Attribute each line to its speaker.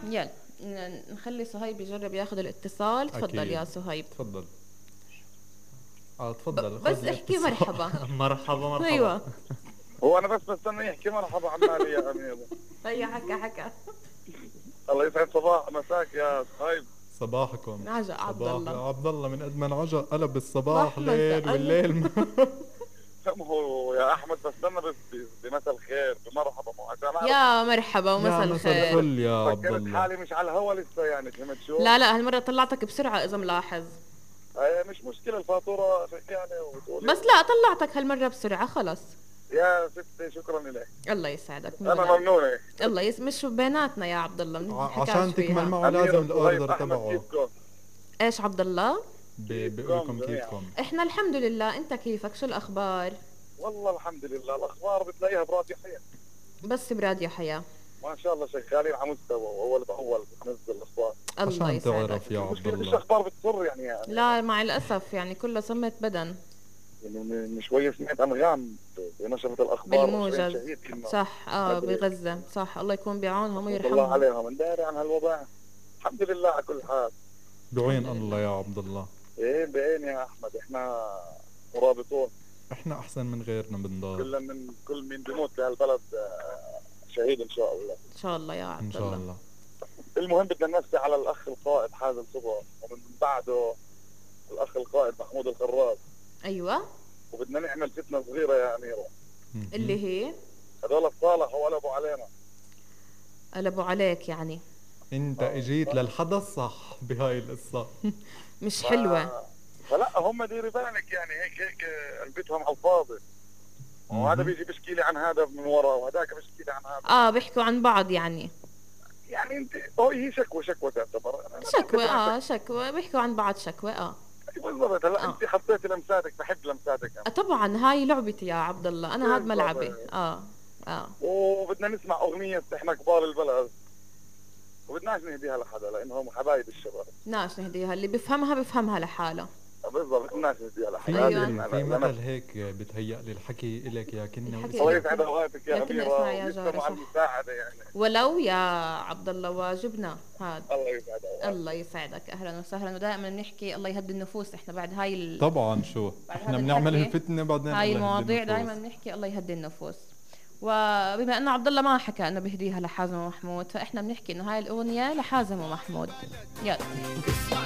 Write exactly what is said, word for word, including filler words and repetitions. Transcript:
Speaker 1: يلا ن- نخلي صهيب يجرب ياخذ الاتصال. تفضل
Speaker 2: اكيد.
Speaker 1: يا صهيب.
Speaker 2: تفضل. اه
Speaker 1: ب...
Speaker 2: تفضل خذ
Speaker 1: بس احكي
Speaker 2: الاتصال.
Speaker 1: مرحبا.
Speaker 2: مرحبا مرحبا.
Speaker 1: ايوه.
Speaker 3: هو انا بس بستنى يحكي مرحبا عمالي يا امير.
Speaker 1: هي حكى حكى.
Speaker 3: الله يسعد صباح مساك يا صهيب.
Speaker 2: صباحكم.
Speaker 1: عجق عبد
Speaker 2: صباح
Speaker 1: الله.
Speaker 2: يا عبد الله، من قد ما انعجق قلب الصباح
Speaker 1: صح ما انت
Speaker 2: ليل
Speaker 1: ايوه.
Speaker 2: والليل م-
Speaker 3: ما هو يا احمد بستنى بس ب- بمثل خير بمرحبا مو عشان اعرف.
Speaker 1: يا مرحبا
Speaker 2: يا
Speaker 1: ومساء
Speaker 2: مساء
Speaker 1: الخير.
Speaker 2: الفل يا عبد
Speaker 3: فكرت
Speaker 2: الله.
Speaker 3: حالي مش على الهوا لسه يعني فهمت شو؟
Speaker 1: لا لا هالمرة طلعتك بسرعة إذا ملاحظ.
Speaker 3: آه مش مشكلة الفاتورة يعني وتقولي.
Speaker 1: بس لا طلعتك هالمرة بسرعة خلص.
Speaker 3: يا ستي شكرا لك.
Speaker 1: الله يسعدك.
Speaker 3: انا
Speaker 1: مبلا.
Speaker 3: ممنونة.
Speaker 1: الله يس مش بيناتنا يا عبد الله
Speaker 2: ع-
Speaker 1: بنحكاش
Speaker 2: عشان تكمل
Speaker 1: فيها.
Speaker 2: معه
Speaker 3: أمير
Speaker 2: لازم
Speaker 3: وصهيب
Speaker 2: الاوردر
Speaker 3: احمد
Speaker 2: تبعه.
Speaker 3: كيفكم؟
Speaker 1: ايش عبد الله؟
Speaker 2: ب-
Speaker 3: كيفكم
Speaker 2: بقول لكم
Speaker 3: جميعاً؟
Speaker 2: كيفكم.
Speaker 1: احنا الحمد لله، انت كيفك؟ شو الاخبار؟
Speaker 3: والله الحمد لله الاخبار بتلاقيها براسي حياة.
Speaker 1: بس براديو حياة.
Speaker 3: ما شاء الله شغالين على مستوى واول باول بنزل الاخبار.
Speaker 1: الله
Speaker 2: عشان
Speaker 1: يسعدك.
Speaker 2: تعرف يا عبد
Speaker 3: المشكلة مش
Speaker 2: الله.
Speaker 3: اخبار بتصر يعني, يعني
Speaker 1: لا مع الاسف يعني كله صمت بدن.
Speaker 3: يعني من من شوية سمعت انغام بنشرة الاخبار
Speaker 1: بالموجز.
Speaker 3: شهيد كنا.
Speaker 1: صح اه
Speaker 3: مدري.
Speaker 1: بغزة صح، الله يكون بعونهم
Speaker 3: رحمة الله
Speaker 1: ويرحمهم.
Speaker 3: عليهم نداري عن هالوضع. الحمد لله على كل حال.
Speaker 2: بعين الله يا عبد الله.
Speaker 3: ايه بعين يا احمد احنا مرابطون.
Speaker 2: احنا احسن من غيرنا بنضل.
Speaker 3: كل من كل مين بيموت في هالبلد آه، شهيد ان شاء الله.
Speaker 1: ان شاء الله يا
Speaker 2: ان
Speaker 1: عبد
Speaker 2: شاء
Speaker 1: الله.
Speaker 2: الله.
Speaker 3: المهم بدنا نمسي على الاخ القائد حازم صبح ومن بعده الاخ القائد محمود الخراز.
Speaker 1: ايوه.
Speaker 3: وبدنا نعمل فتنه صغيره يا اميره.
Speaker 2: مهم.
Speaker 1: اللي هي
Speaker 3: هذول الصالح وقلبوا علينا.
Speaker 1: قلبوا عليك يعني.
Speaker 2: انت
Speaker 3: آه.
Speaker 2: اجيت للحدث الصح بهاي القصة.
Speaker 1: مش
Speaker 3: ف-
Speaker 1: حلوة.
Speaker 3: فلا هم ديري بالك يعني هيك هيك قلبتهم على الفاضي. وهذا
Speaker 2: مهم.
Speaker 3: بيجي بيشكي لي عن هذا من ورا وهذاك بيشكي لي عن هذا.
Speaker 1: اه بيحكوا عن بعض يعني.
Speaker 3: يعني انت هو هي شكوى شكوى تعتبر. أنا
Speaker 1: شكوى
Speaker 3: بعتبرها
Speaker 1: اه شكوى بيحكوا عن بعض شكوى اه.
Speaker 3: شكوى. بالضبط. هلا
Speaker 1: آه.
Speaker 3: انت حطيتي لمساتك بحب لمساتك
Speaker 1: آه،
Speaker 3: أنا.
Speaker 1: طبعا هاي لعبتي يا عبد الله، انا هاد
Speaker 3: بالضبط.
Speaker 1: ملعبي. اه اه.
Speaker 3: وبدنا نسمع اغنيه احنا كبار البلد. وبدناش نهديها لحدا لانهم حبايب الشباب.
Speaker 1: بدناش نهديها، اللي بفهمها بفهمها لحالها.
Speaker 3: بالضبط بدناش نهديها
Speaker 2: في
Speaker 3: لحدا.
Speaker 1: أيوة.
Speaker 2: مثل في مثل هيك بتهيأ لي الحكي إلك يا كنا
Speaker 1: الحكي
Speaker 3: الله
Speaker 1: إلك.
Speaker 3: يسعد اوقاتك يا
Speaker 1: يا كنا
Speaker 3: اميره
Speaker 1: اسمع يا
Speaker 3: ولسه
Speaker 1: جارة،
Speaker 3: مع
Speaker 1: صح.
Speaker 3: المساعده يعني.
Speaker 1: ولو يا عبد الله واجبنا هاد.
Speaker 3: الله يسعد اوقاتك.
Speaker 1: الله يسعدك، اهلا وسهلا. ودائما بنحكي الله يهدي النفوس، احنا بعد هاي ال...
Speaker 2: طبعا شو
Speaker 1: بعد
Speaker 2: احنا
Speaker 1: هذا
Speaker 2: بنعمل
Speaker 1: الحكي،
Speaker 2: الفتنة بعدين
Speaker 1: هاي
Speaker 2: الله يهدي
Speaker 1: المواضيع
Speaker 2: النفوس.
Speaker 1: دائما بنحكي الله يهدي النفوس. وبما انه عبد الله ما حكى انه بيهديها لحازم ومحمود، فاحنا بنحكي انه هاي الاغنيه لحازم ومحمود. يلا.